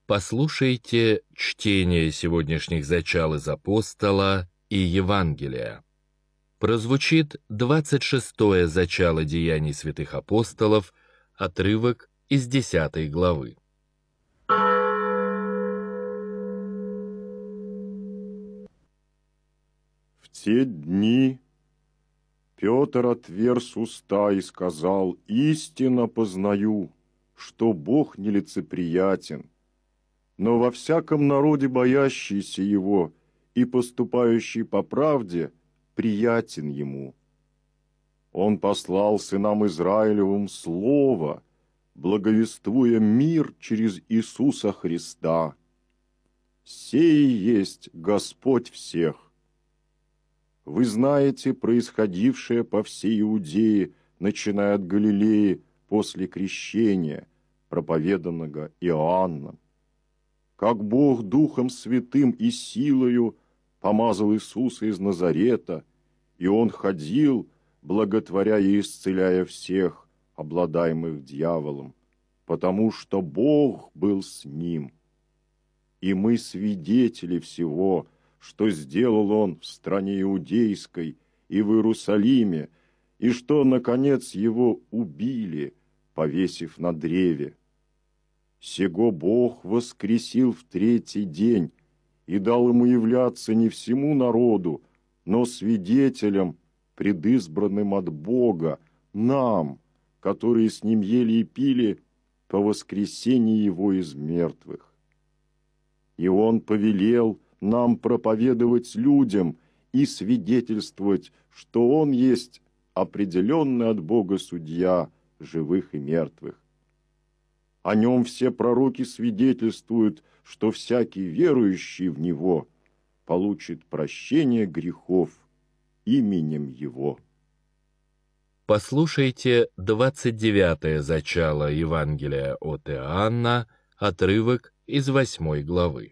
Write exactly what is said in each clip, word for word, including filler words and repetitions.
Послушайте чтение сегодняшних зачал из Апостола и Евангелия. Прозвучит двадцать шестое зачало Деяний святых апостолов, отрывок из десятой главы. В те дни Петр отверз уста и сказал: «Истинно познаю, что Бог нелицеприятен, но во всяком народе боящийся Его и поступающий по правде приятен Ему. Он послал сынам Израилевым слово, благовествуя мир через Иисуса Христа. Сей есть Господь всех. Вы знаете происходившее по всей Иудее, начиная от Галилеи после крещения, проповеданного Иоанном, как Бог Духом Святым и силою помазал Иисуса из Назарета, и Он ходил, благотворя и исцеляя всех, обладаемых дьяволом, потому что Бог был с Ним. И мы свидетели всего, что сделал Он в стране Иудейской и в Иерусалиме, и что, наконец, Его убили, повесив на древе. Сего Бог воскресил в третий день и дал Ему являться не всему народу, но свидетелям, предизбранным от Бога, нам, которые с Ним ели и пили по воскресении Его из мертвых. И Он повелел нам проповедовать людям и свидетельствовать, что Он есть определенный от Бога судья живых и мертвых. О Нем все пророки свидетельствуют, что всякий верующий в Него получит прощение грехов именем Его. Послушайте двадцать девятое зачало Евангелия от Иоанна, отрывок из восьмой главы.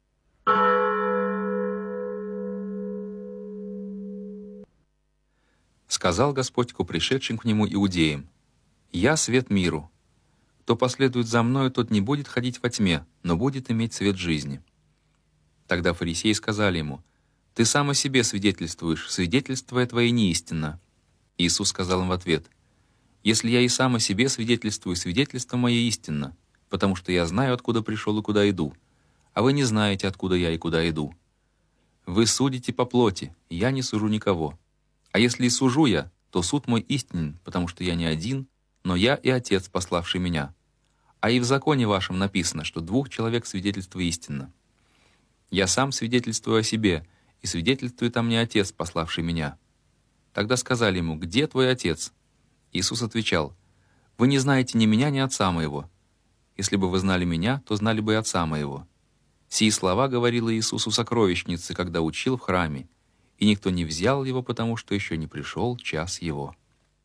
Сказал Господь ко пришедшим к Нему иудеям: «Я свет миру. Кто последует за Мною, тот не будет ходить во тьме, но будет иметь свет жизни». Тогда фарисеи сказали Ему: «Ты сам о себе свидетельствуешь, свидетельство Твое неистинно». Иисус сказал им в ответ: «Если я и сам о себе свидетельствую, свидетельство Мое истинно, потому что я знаю, откуда пришел и куда иду, а вы не знаете, откуда я и куда иду. Вы судите по плоти, я не сужу никого. А если и сужу я, то суд мой истинен, потому что я не один, но я и Отец, пославший меня. А и в законе вашем написано, что двух человек свидетельство истинно. Я сам свидетельствую о себе, и свидетельствует о мне Отец, пославший меня». Тогда сказали ему: «Где твой Отец?» Иисус отвечал: «Вы не знаете ни меня, ни Отца моего. Если бы вы знали меня, то знали бы и Отца моего». Сии слова говорил Иисус у сокровищницы, когда учил в храме, и никто не взял его, потому что еще не пришел час его.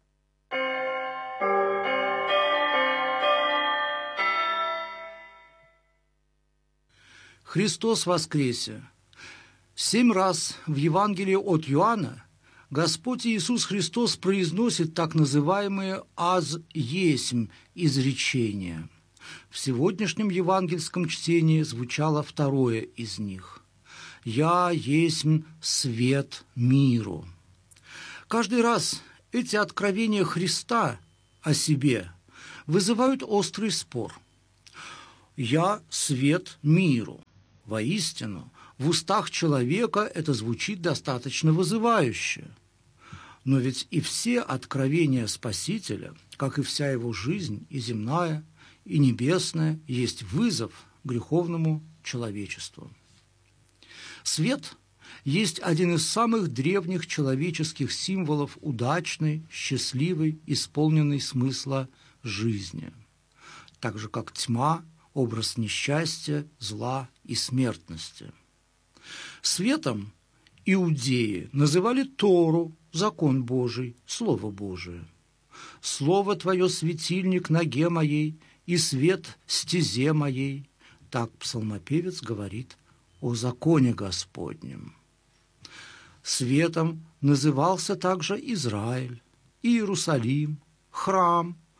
Христос воскресе! Семь раз в Евангелии от Иоанна Господь Иисус Христос произносит так называемые «аз есмь» изречения. В сегодняшнем евангельском чтении звучало второе из них: «Я есмь свет миру». Каждый раз эти откровения Христа о себе вызывают острый спор. «Я свет миру». Воистину, в устах человека это звучит достаточно вызывающе. Но ведь и все откровения Спасителя, как и вся его жизнь, и земная, и небесная, есть вызов греховному человечеству. Свет есть один из самых древних человеческих символов удачной, счастливой, исполненной смысла жизни, так же как тьма – образ несчастья, зла и смертности. Светом иудеи называли Тору, закон Божий, Слово Божие. «Слово Твое – светильник ноге моей, и свет стезе моей», так псалмопевец говорит о законе Господнем. Светом назывался также Израиль, Иерусалим, храм,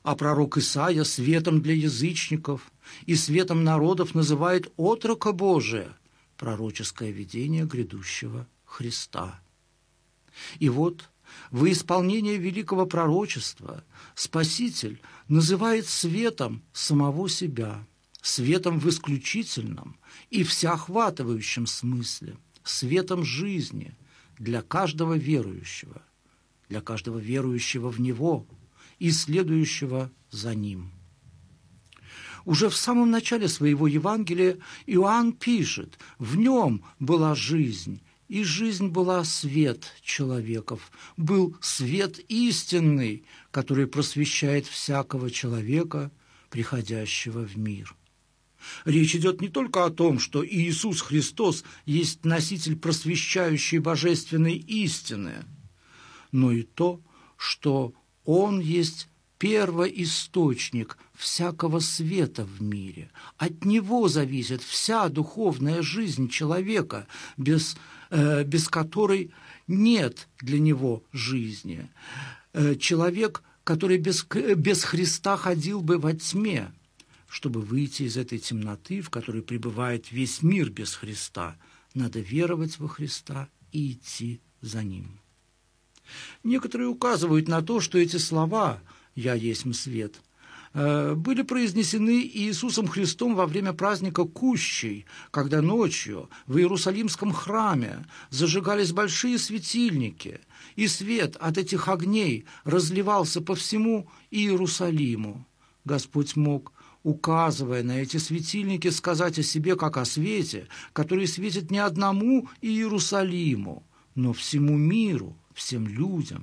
А пророк Исаия светом для язычников и светом народов называет отрока Божия, пророческое видение грядущего Христа. И вот во исполнение великого пророчества Спаситель называет светом самого себя, светом в исключительном и всеохватывающем смысле, светом жизни для каждого верующего, для каждого верующего в Него и следующего за Ним. Уже в самом начале своего Евангелия Иоанн пишет: «В нем была жизнь, и жизнь была свет человеков, был свет истинный, который просвещает всякого человека, приходящего в мир». Речь идет не только о том, что Иисус Христос есть носитель просвещающей божественной истины, но и то, что Он есть первоисточник всякого света в мире. От Него зависит вся духовная жизнь человека, без, э, без которой нет для него жизни. Э, человек, который без, без Христа ходил бы во тьме. Чтобы выйти из этой темноты, в которой пребывает весь мир без Христа, надо веровать во Христа и идти за Ним. Некоторые указывают на то, что эти слова «Я есть свет» были произнесены Иисусом Христом во время праздника Кущей, когда ночью в Иерусалимском храме зажигались большие светильники, и свет от этих огней разливался по всему Иерусалиму. Господь мог, указывая на эти светильники, сказать о себе как о свете, который светит не одному Иерусалиму, но всему миру, всем людям.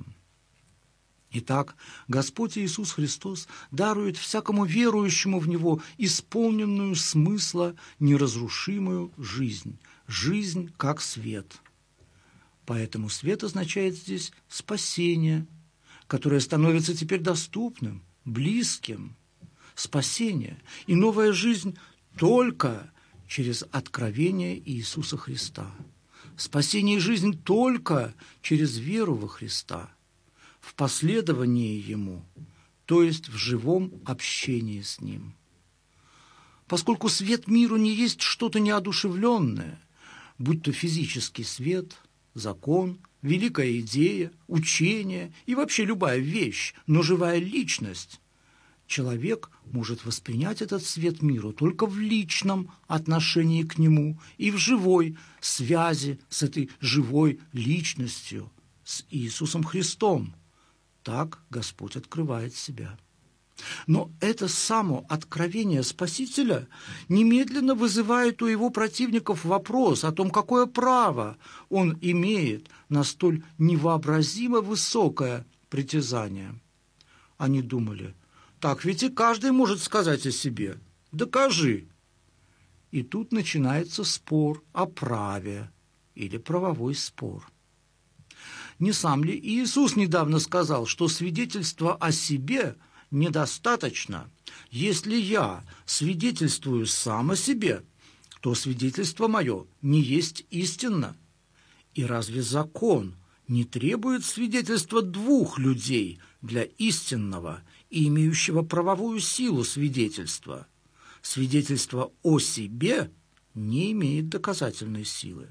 Итак, Господь Иисус Христос дарует всякому верующему в Него исполненную смысла неразрушимую жизнь, жизнь как свет. Поэтому свет означает здесь спасение, которое становится теперь доступным, близким. Спасение и новая жизнь только через откровение Иисуса Христа. Спасение и жизнь только через веру во Христа, в последовании Ему, то есть в живом общении с Ним. Поскольку свет миру не есть что-то неодушевленное, будь то физический свет, закон, великая идея, учение и вообще любая вещь, но живая личность, человек может воспринять этот свет миру только в личном отношении к нему и в живой связи с этой живой личностью, с Иисусом Христом. Так Господь открывает себя. Но это само откровение Спасителя немедленно вызывает у его противников вопрос о том, какое право он имеет на столь невообразимо высокое притязание. Они думали: так ведь и каждый может сказать о себе. Докажи. И тут начинается спор о праве или правовой спор. Не сам ли Иисус недавно сказал, что свидетельство о себе недостаточно? Если я свидетельствую сам о себе, то свидетельство мое не есть истинно. И разве закон не требует свидетельства двух людей для истинного и имеющего правовую силу свидетельства? Свидетельство о себе не имеет доказательной силы.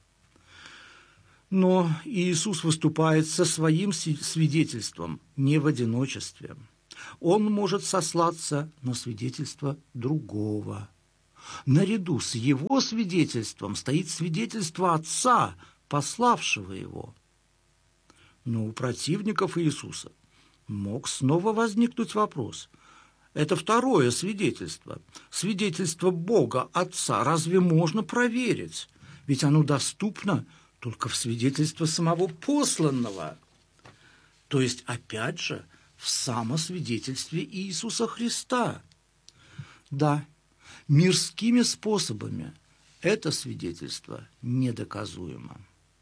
Но Иисус выступает со своим свидетельством не в одиночестве. Он может сослаться на свидетельство другого. Наряду с его свидетельством стоит свидетельство Отца, пославшего его. Но у противников Иисуса мог снова возникнуть вопрос. Это второе свидетельство, свидетельство Бога Отца, разве можно проверить? Ведь оно доступно только в свидетельство самого посланного, то есть, опять же, в самосвидетельстве Иисуса Христа. Да, мирскими способами это свидетельство недоказуемо.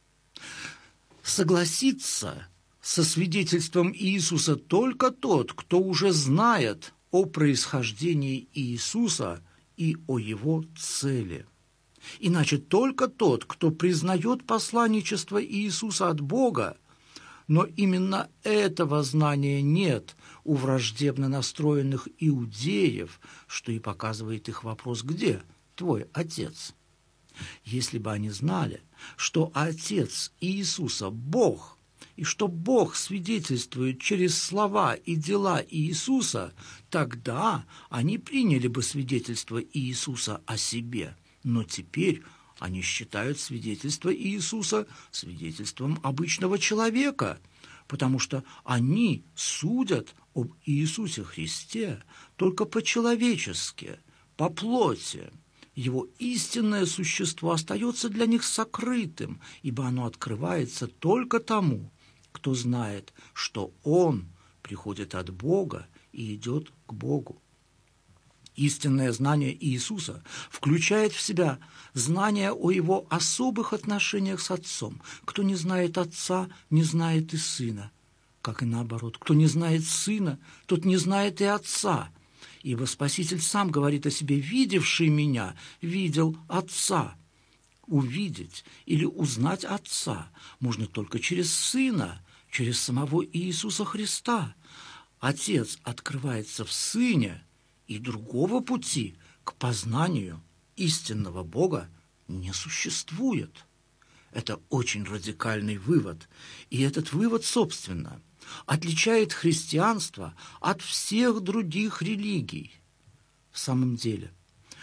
Согласится со свидетельством Иисуса только тот, кто уже знает о происхождении Иисуса и о его цели. Иначе только тот, кто признает посланничество Иисуса от Бога, но именно этого знания нет у враждебно настроенных иудеев, что и показывает их вопрос «Где твой Отец?». Если бы они знали, что Отец Иисуса – Бог, и что Бог свидетельствует через слова и дела Иисуса, тогда они приняли бы свидетельство Иисуса о себе. Но теперь они считают свидетельство Иисуса свидетельством обычного человека, потому что они судят об Иисусе Христе только по-человечески, по плоти. Его истинное существо остается для них сокрытым, ибо оно открывается только тому, кто знает, что Он приходит от Бога и идет к Богу. Истинное знание Иисуса включает в себя знание о Его особых отношениях с Отцом. Кто не знает Отца, не знает и Сына. Как и наоборот, кто не знает Сына, тот не знает и Отца. Ибо Спаситель сам говорит о себе: «Видевший Меня, видел Отца». Увидеть или узнать Отца можно только через Сына, через самого Иисуса Христа. Отец открывается в Сыне, и другого пути к познанию истинного Бога не существует. Это очень радикальный вывод, и этот вывод, собственно, отличает христианство от всех других религий. В самом деле,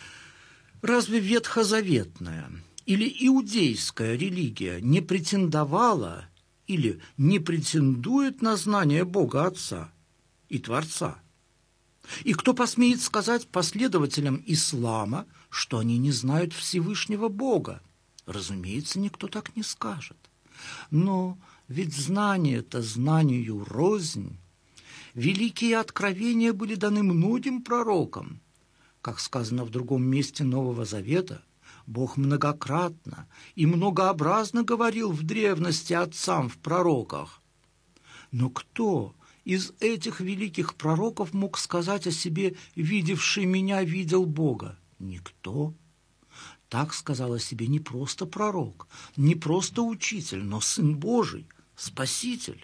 разве ветхозаветная или иудейская религия не претендовала или не претендует на знание Бога Отца и Творца? И кто посмеет сказать последователям ислама, что они не знают Всевышнего Бога? Разумеется, никто так не скажет. Но ведь знание-то знанию рознь. Великие откровения были даны многим пророкам. Как сказано в другом месте Нового Завета, Бог многократно и многообразно говорил в древности отцам в пророках. Но кто из этих великих пророков мог сказать о себе: «Видевший Меня, видел Бога»? Никто. Так сказал о себе не просто пророк, не просто учитель, но Сын Божий, Спаситель.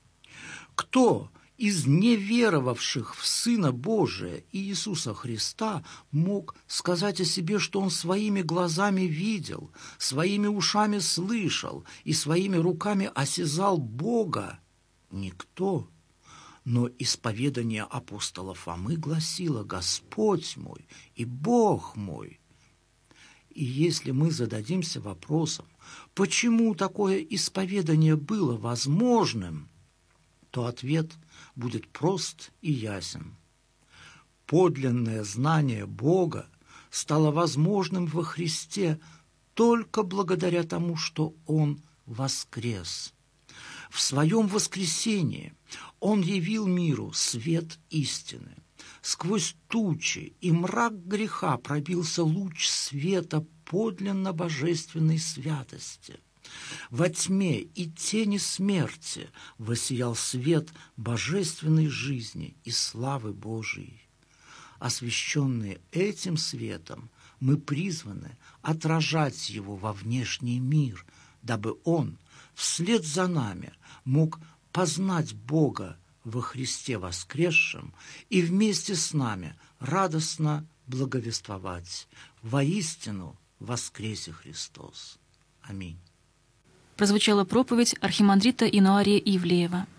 Кто из неверовавших в Сына Божия Иисуса Христа мог сказать о себе, что Он своими глазами видел, своими ушами слышал и своими руками осязал Бога? Никто. Но исповедание апостола Фомы гласило: «Господь мой и Бог мой». И если мы зададимся вопросом, почему такое исповедание было возможным, то ответ будет прост и ясен. Подлинное знание Бога стало возможным во Христе только благодаря тому, что Он воскрес. В Своем воскресении Он явил миру свет истины. Сквозь тучи и мрак греха пробился луч света подлинно божественной святости. Во тьме и тени смерти воссиял свет божественной жизни и славы Божией. Освященные этим светом, мы призваны отражать его во внешний мир, дабы он вслед за нами мог познать Бога во Христе воскресшем и вместе с нами радостно благовествовать: «Воистину воскресе Христос». Аминь. Прозвучала проповедь архимандрита Инуария Ивлеева.